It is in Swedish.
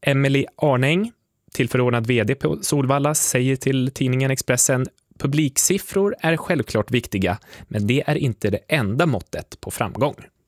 Emily Arnäng, tillförordnad vd på Solvalla, säger till tidningen Expressen: publiksiffror är självklart viktiga, men det är inte det enda måttet på framgång.